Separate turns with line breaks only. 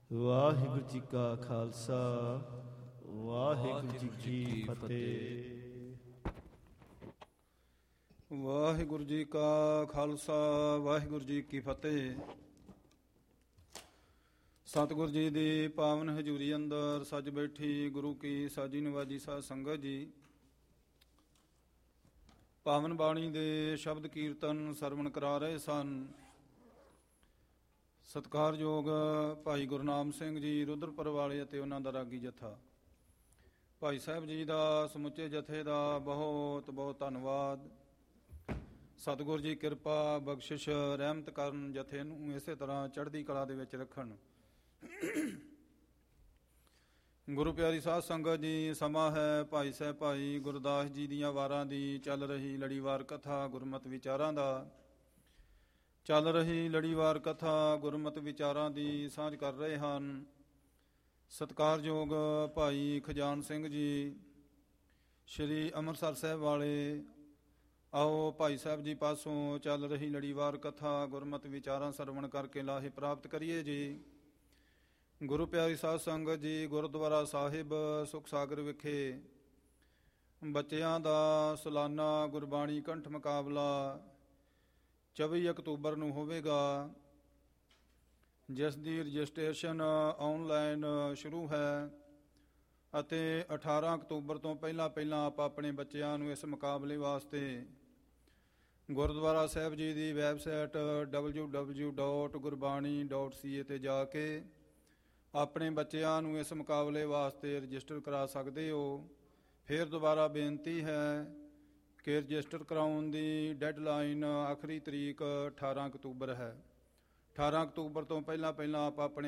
ਵਾਹਿਗੁਰੂ ਜੀ ਕਾ ਖਾਲਸਾ, ਵਾਹਿਗੁਰੂ ਜੀ ਕੀ ਫਤਿਹ।
ਵਾਹਿਗੁਰੂ ਜੀ ਕਾ ਖਾਲਸਾ, ਵਾਹਿਗੁਰੂ ਜੀ ਕੀ ਫਤਿਹ। ਸਤਿਗੁਰੂ ਜੀ ਦੀ ਪਾਵਨ ਹਜ਼ੂਰੀ ਅੰਦਰ ਸੱਜ ਬੈਠੀ ਗੁਰੂ ਕੀ ਸਾਜੀ ਨਿਵਾਜੀ ਸਾਧ ਸੰਗਤ ਜੀ, ਪਾਵਨ ਬਾਣੀ ਦੇ ਸ਼ਬਦ ਕੀਰਤਨ ਸਰਵਣ ਕਰਾ ਰਹੇ ਸਨ। ਸਤਿਕਾਰਯੋਗ ਭਾਈ ਗੁਰਨਾਮ ਸਿੰਘ ਜੀ ਰੁਦਰਪੁਰ ਵਾਲੇ ਅਤੇ ਉਹਨਾਂ ਦਾ ਰਾਗੀ ਜਥਾ, ਭਾਈ ਸਾਹਿਬ ਜੀ ਦਾ ਸਮੁੱਚੇ ਜਥੇ ਦਾ ਬਹੁਤ ਬਹੁਤ ਧੰਨਵਾਦ। ਸਤਿਗੁਰੂ ਜੀ ਕਿਰਪਾ ਬਖਸ਼ਿਸ਼ ਰਹਿਮਤ ਕਰਨ, ਜਥੇ ਨੂੰ ਇਸੇ ਤਰ੍ਹਾਂ ਚੜ੍ਹਦੀ ਕਲਾ ਦੇ ਵਿੱਚ ਰੱਖਣ। ਗੁਰੂ ਪਿਆਰੀ ਸਾਧ ਸੰਗਤ ਜੀ, ਸਮਾਂ ਹੈ ਭਾਈ ਸਾਹਿਬ ਭਾਈ ਗੁਰਦਾਸ ਜੀ ਦੀਆਂ ਵਾਰਾਂ ਦੀ ਚੱਲ ਰਹੀ ਲੜੀਵਾਰ ਕਥਾ ਗੁਰਮਤ ਵਿਚਾਰਾਂ ਦਾ, ਚੱਲ ਰਹੀ ਲੜੀਵਾਰ ਕਥਾ ਗੁਰਮਤ ਵਿਚਾਰਾਂ ਦੀ ਸਾਂਝ ਕਰ ਰਹੇ ਹਨ। ਸਤਿਕਾਰਯੋਗ ਭਾਈ ਖਜਾਨ ਸਿੰਘ ਜੀ ਸ਼੍ਰੀ ਅੰਮ੍ਰਿਤਸਰ ਸਾਹਿਬ ਵਾਲੇ, ਆਓ ਭਾਈ ਸਾਹਿਬ ਜੀ ਪਾਸੋਂ ਚੱਲ ਰਹੀ ਲੜੀਵਾਰ ਕਥਾ ਗੁਰਮਤ ਵਿਚਾਰਾਂ ਸਰਵਣ ਕਰਕੇ ਲਾਹੇ ਪ੍ਰਾਪਤ ਕਰੀਏ ਜੀ। ਗੁਰੂ ਪਿਆਰੀ ਸਾਧ ਸੰਗਤ ਜੀ, ਗੁਰਦੁਆਰਾ ਸਾਹਿਬ ਸੁਖ ਸਾਗਰ ਵਿਖੇ ਬੱਚਿਆਂ ਦਾ ਸਾਲਾਨਾ ਗੁਰਬਾਣੀ ਕੰਠ ਮੁਕਾਬਲਾ 24 ਅਕਤੂਬਰ ਨੂੰ ਹੋਵੇਗਾ, ਜਿਸ ਦੀ ਰਜਿਸਟ੍ਰੇਸ਼ਨ ਆਨਲਾਈਨ ਸ਼ੁਰੂ ਹੈ ਅਤੇ 18 ਅਕਤੂਬਰ ਤੋਂ ਪਹਿਲਾਂ ਆਪ ਆਪਣੇ ਬੱਚਿਆਂ ਨੂੰ ਇਸ ਮੁਕਾਬਲੇ ਵਾਸਤੇ ਗੁਰਦੁਆਰਾ ਸਾਹਿਬ ਜੀ ਦੀ ਵੈਬਸਾਈਟ www.gurbani.ca ਤੇ ਜਾ ਕੇ ਆਪਣੇ ਬੱਚਿਆਂ ਨੂੰ ਇਸ ਮੁਕਾਬਲੇ ਵਾਸਤੇ ਰਜਿਸਟਰ ਕਰਾ ਸਕਦੇ ਹੋ। ਫਿਰ ਦੁਬਾਰਾ ਬੇਨਤੀ ਹੈ ਕਿ ਰਜਿਸਟਰ ਕਰਾਉਣ ਦੀ ਡੈਡਲਾਈਨ ਆਖਰੀ ਤਰੀਕ 18 ਅਕਤੂਬਰ ਹੈ। 18 ਅਕਤੂਬਰ ਤੋਂ ਪਹਿਲਾਂ ਆਪ ਆਪਣੇ